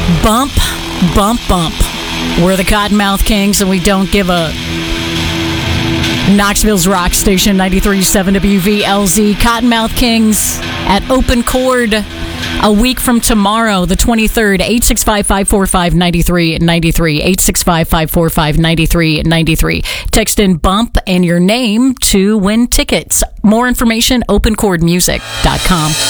Bump, bump, bump. We're the Cottonmouth Kings, and we don't give a... Knoxville's rock station, 93.7 WVLZ. Cottonmouth Kings at Open Chord a week from tomorrow, the 23rd. 865-545-9393. 865-545-9393. Text in BUMP and your name to win tickets. More information, openchordmusic.com.